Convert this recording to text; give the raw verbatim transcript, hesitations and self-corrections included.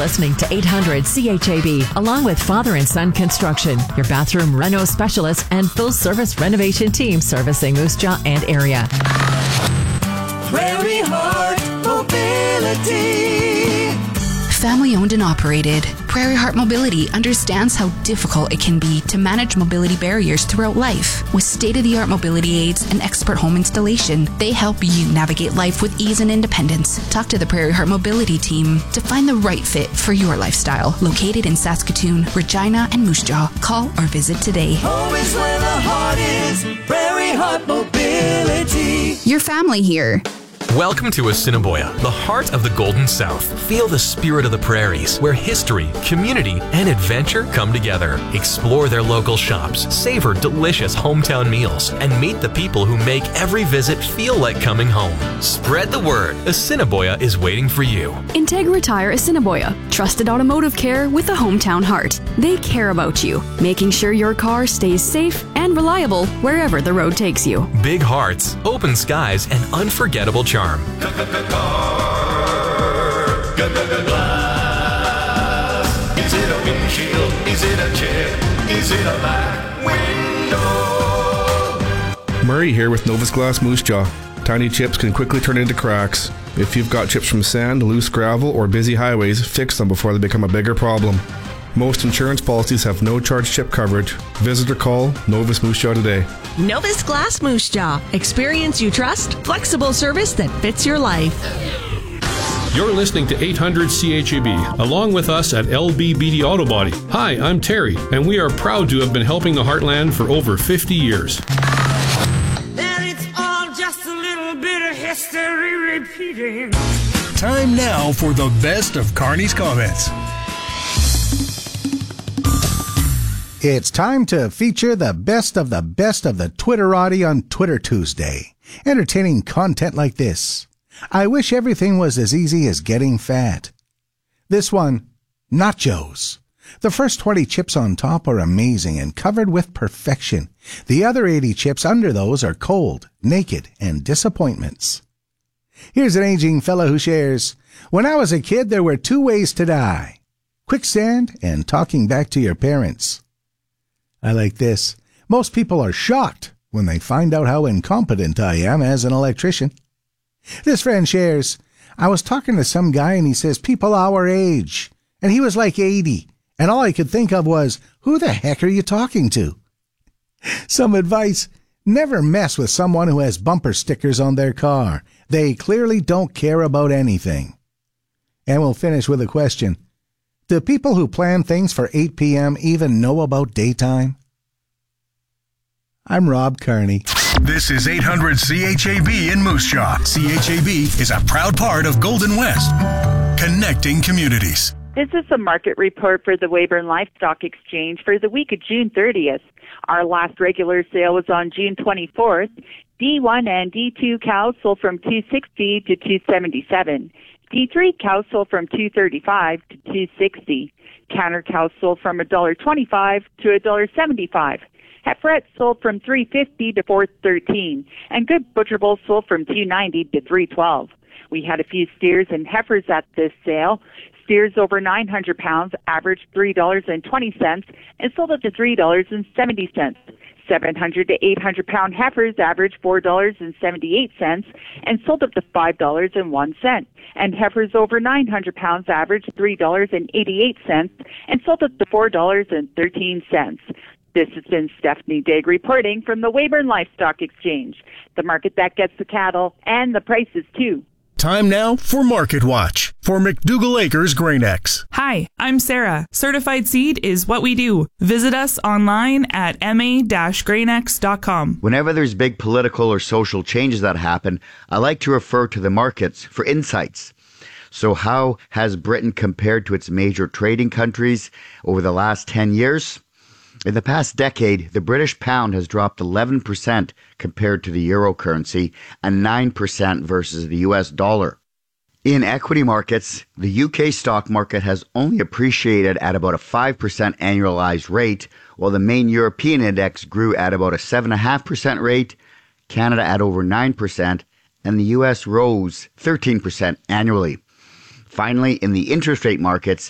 listening to eight hundred C H A B, along with Father and Son Construction, your bathroom reno specialist and full-service renovation team servicing Moose Jaw and area. Prairie Heart Mobility. Family owned and operated, Prairie Heart Mobility understands how difficult it can be to manage mobility barriers throughout life. With state-of-the-art mobility aids and expert home installation, they help you navigate life with ease and independence. Talk to the Prairie Heart Mobility team to find the right fit for your lifestyle. Located in Saskatoon, Regina, and Moose Jaw. Call or visit today. Home is where the heart is. Prairie Heart Mobility. Your family here. Welcome to Assiniboia, the heart of the Golden South. Feel the spirit of the prairies, where history, community, and adventure come together. Explore their local shops, savor delicious hometown meals, and meet the people who make every visit feel like coming home. Spread the word. Assiniboia is waiting for you. Integra Tire Assiniboia. Trusted automotive care with a hometown heart. They care about you, making sure your car stays safe and reliable wherever the road takes you. Big hearts, open skies, and unforgettable charm. Glass. Is it a windshield? Is it a chip? Is it a back window? Murray here with Novus Glass Moose Jaw. Tiny chips can quickly turn into cracks. If you've got chips from sand, loose gravel, or busy highways, fix them before they become a bigger problem. Most insurance policies have no charge chip coverage. Visit or call Novus Moose Jaw today. Novus Glass Moose Jaw. Experience you trust, flexible service that fits your life. You're listening to eight hundred C H A B, along with us at L B B D Auto Body. Hi, I'm Terry, and we are proud to have been helping the Heartland for over fifty years. And it's all just a little bit of history repeating. Time now for the best of Carney's comments. It's time to feature the best of the best of the Twitterati on Twitter Tuesday. Entertaining content like this. I wish everything was as easy as getting fat. This one, nachos. The first twenty chips on top are amazing and covered with perfection. The other eighty chips under those are cold, naked, and disappointments. Here's an aging fella who shares, when I was a kid, there were two ways to die. Quicksand and talking back to your parents. I like this. Most people are shocked when they find out how incompetent I am as an electrician. This friend shares, I was talking to some guy and he says people our age. And he was like eighty. And all I could think of was, who the heck are you talking to? Some advice, never mess with someone who has bumper stickers on their car. They clearly don't care about anything. And we'll finish with a question. Do people who plan things for eight p.m. even know about daytime? I'm Rob Carney. This is eight hundred C H A B in Moose Jaw. C H A B is a proud part of Golden West, connecting communities. This is the market report for the Weyburn Livestock Exchange for the week of June thirtieth. Our last regular sale was on June twenty-fourth. D one and D two cows sold from two sixty to two seventy-seven. D three cows sold from two thirty-five to two sixty. Counter cows sold from one dollar twenty-five to one dollar seventy-five. Heiferettes sold from three fifty to four thirteen. And good butcher bulls sold from two ninety to three twelve. We had a few steers and heifers at this sale. Steers over nine hundred pounds averaged three dollars and twenty cents and sold up to three dollars and seventy cents. seven hundred to eight hundred pound heifers averaged four dollars and seventy-eight cents and sold up to five dollars and one cent. And heifers over nine hundred pounds averaged three dollars and eighty-eight cents and sold up to four dollars and thirteen cents. This has been Stephanie Digg reporting from the Weyburn Livestock Exchange, the market that gets the cattle and the prices too. Time now for Market Watch for McDougall Acres Grain X. Hi, I'm Sarah. Certified Seed is what we do. Visit us online at m a dash grain x dot com. Whenever there's big political or social changes that happen, I like to refer to the markets for insights. So how has Britain compared to its major trading countries over the last ten years? In the past decade, the British pound has dropped eleven percent compared to the euro currency and nine percent versus the U S dollar. In equity markets, the U K stock market has only appreciated at about a five percent annualized rate, while the main European index grew at about a seven point five percent rate, Canada at over nine percent, and the U S rose thirteen percent annually. Finally, in the interest rate markets,